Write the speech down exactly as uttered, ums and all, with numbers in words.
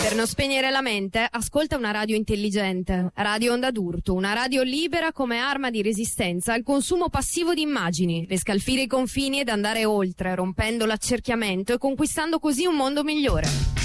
Per non spegnere la mente, ascolta una radio intelligente. Radio Onda d'Urto, una radio libera come arma di resistenza al consumo passivo di immagini, per scalfire i confini ed andare oltre, rompendo l'accerchiamento e conquistando così un mondo migliore.